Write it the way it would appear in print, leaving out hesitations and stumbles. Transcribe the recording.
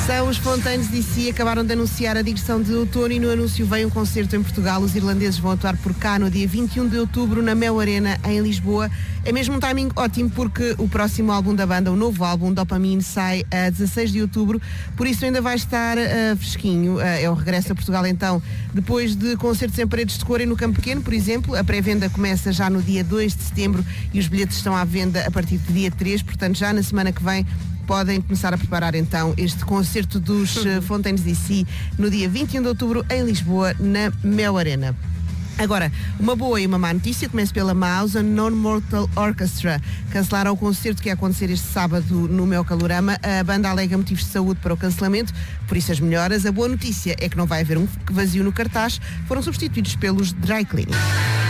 São os Fontaines DC, acabaram de anunciar a digressão de outono e no anúncio vem um concerto em Portugal. Os irlandeses vão atuar por cá no dia 21 de outubro na Mel Arena, em Lisboa. É mesmo um timing ótimo porque o próximo álbum da banda, o novo álbum, Dopamine, sai a 16 de outubro, por isso ainda vai estar fresquinho. É o regresso a Portugal então, depois de concertos em Paredes de Cor e no Campo Pequeno, por exemplo. A pré-venda começa já no dia 2 de setembro e os bilhetes estão à venda a partir do dia 3, portanto já na semana que vem podem começar a preparar então este concerto dos Fontaines DC no dia 21 de outubro em Lisboa, na Mel Arena. Agora, uma boa e uma má notícia, começo pela Mouse, a Non-Mortal Orchestra. Cancelaram o concerto que ia acontecer este sábado no Mel Calorama. A banda alega motivos de saúde para o cancelamento, por isso as melhoras. A boa notícia é que não vai haver um vazio no cartaz, foram substituídos pelos Dry Cleaning.